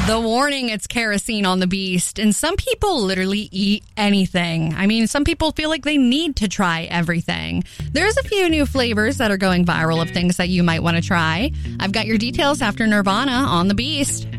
The warning, it's kerosene on the beast. And some people literally eat anything. I mean, some people feel like they need to try everything. There's a few new flavors that are going viral of things that you might want to try. I've got your details after Nirvana on the Beast.